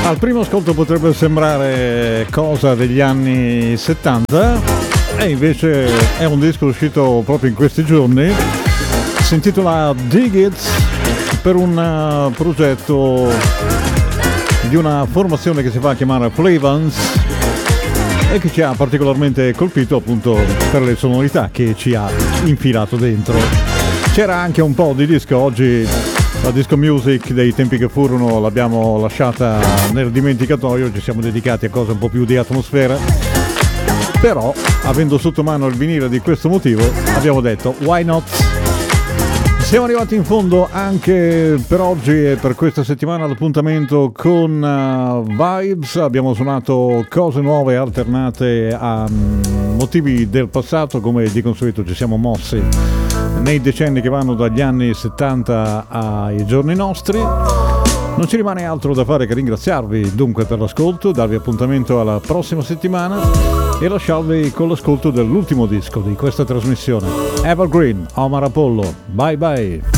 Al primo ascolto potrebbe sembrare cosa degli anni 70 e invece è un disco uscito proprio in questi giorni. Si intitola Dig It, per un progetto di una formazione che si fa chiamare Flavans e che ci ha particolarmente colpito appunto per le sonorità che ci ha infilato dentro. C'era anche un po' di disco, oggi la disco music dei tempi che furono l'abbiamo lasciata nel dimenticatoio, ci siamo dedicati a cose un po' più di atmosfera, però avendo sotto mano il vinile di questo motivo abbiamo detto why not? Siamo arrivati in fondo anche per oggi e per questa settimana all'appuntamento con Vibes. Abbiamo suonato cose nuove alternate a motivi del passato, come di consueto ci siamo mossi nei decenni che vanno dagli anni 70 ai giorni nostri. Non ci rimane altro da fare che ringraziarvi dunque per l'ascolto, darvi appuntamento alla prossima settimana e lasciarvi con l'ascolto dell'ultimo disco di questa trasmissione, Evergreen, Omar Apollo. Bye bye.